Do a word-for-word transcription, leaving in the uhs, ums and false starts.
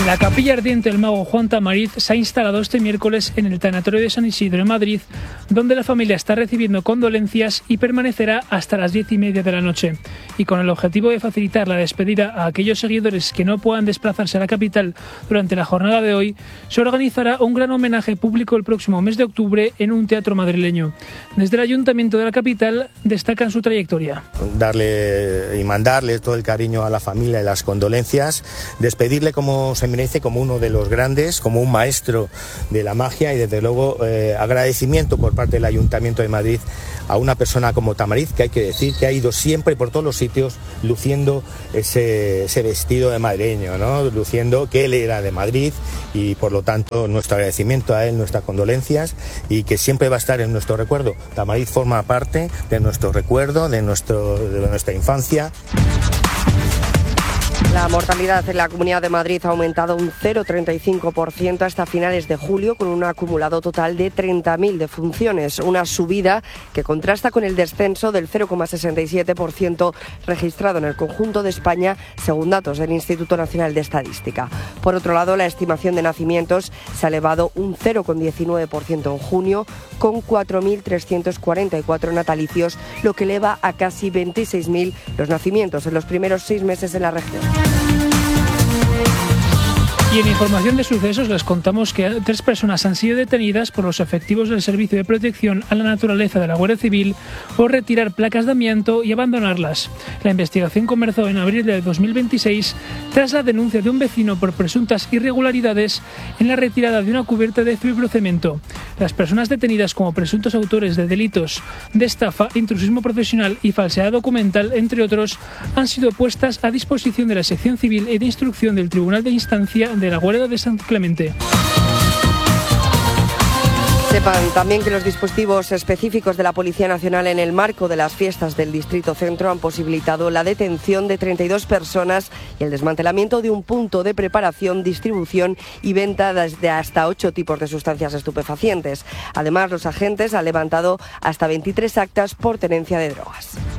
La capilla ardiente del mago Juan Tamariz se ha instalado este miércoles en el tanatorio de San Isidro, en Madrid, donde la familia está recibiendo condolencias y permanecerá hasta las diez y media de la noche. Y con el objetivo de facilitar la despedida a aquellos seguidores que no puedan desplazarse a la capital durante la jornada de hoy, se organizará un gran homenaje público el próximo mes de octubre en un teatro madrileño. Desde el Ayuntamiento de la capital destacan su trayectoria. Darle y mandarle todo el cariño a la familia y las condolencias, despedirle como se merece, como uno de los grandes, como un maestro de la magia, y desde luego eh, agradecimiento por parte del Ayuntamiento de Madrid a una persona como Tamariz, que hay que decir que ha ido siempre por todos los sitios luciendo ese, ese vestido de madrileño, ¿no? Luciendo que él era de Madrid, y por lo tanto nuestro agradecimiento a él, nuestras condolencias, y que siempre va a estar en nuestro recuerdo. Tamariz forma parte de nuestro recuerdo, de, nuestro, de nuestra infancia. La mortalidad en la Comunidad de Madrid ha aumentado un cero coma treinta y cinco por ciento hasta finales de julio, con un acumulado total de treinta mil defunciones, una subida que contrasta con el descenso del cero coma sesenta y siete por ciento registrado en el conjunto de España, según datos del Instituto Nacional de Estadística. Por otro lado, la estimación de nacimientos se ha elevado un cero coma diecinueve por ciento en junio, con cuatro mil trescientos cuarenta y cuatro natalicios, lo que eleva a casi veintiséis mil los nacimientos en los primeros seis meses en la región. Y en información de sucesos les contamos que tres personas han sido detenidas por los efectivos del Servicio de Protección a la Naturaleza de la Guardia Civil por retirar placas de amianto y abandonarlas. La investigación comenzó en abril de dos mil veintiséis tras la denuncia de un vecino por presuntas irregularidades en la retirada de una cubierta de fibrocemento. Las personas detenidas como presuntos autores de delitos de estafa, intrusismo profesional y falsedad documental, entre otros, han sido puestas a disposición de la sección civil y de instrucción del Tribunal de Instancia de la Guardia de San Clemente. Sepan también que los dispositivos específicos de la Policía Nacional en el marco de las fiestas del Distrito Centro han posibilitado la detención de treinta y dos personas y el desmantelamiento de un punto de preparación, distribución y venta de hasta ocho tipos de sustancias estupefacientes. Además, los agentes han levantado hasta veintitrés actas por tenencia de drogas.